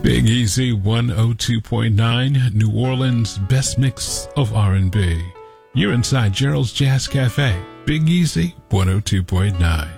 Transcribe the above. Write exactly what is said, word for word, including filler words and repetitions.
Big Easy one oh two point nine, New Orleans' best mix of R and B. You're inside Gerald's Jazz Cafe. Big Easy one oh two point nine.